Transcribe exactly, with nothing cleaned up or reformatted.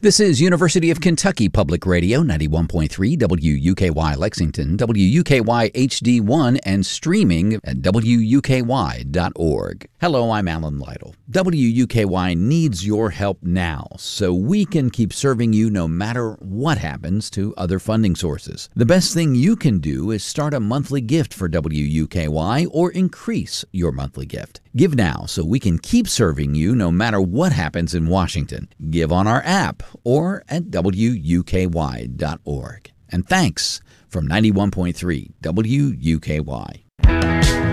This is University of Kentucky Public Radio, ninety-one point three W U K Y Lexington, W U K Y H D one, and streaming at W U K Y dot org. Hello, I'm Alan Lytle. W U K Y needs your help now so we can keep serving you no matter what happens to other funding sources. The best thing you can do is start a monthly gift for W U K Y or increase your monthly gift. Give now so we can keep serving you no matter what happens in Washington. Give on our app or at W U K Y dot org. And thanks from ninety-one point three W U K Y.